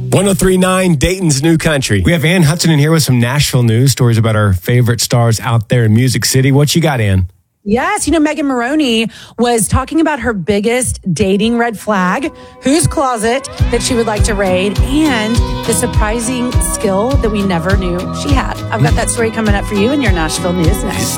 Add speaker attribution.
Speaker 1: 1039 Dayton's New Country.
Speaker 2: We have Ann Hudson in here with some Nashville news stories about our favorite stars out there in Music City. What you got, Ann?
Speaker 3: Yes, Megan Moroney was talking about her biggest dating red flag, whose closet that she would like to raid, and the surprising skill that we never knew she had. I've got that story coming up for you in your Nashville news next.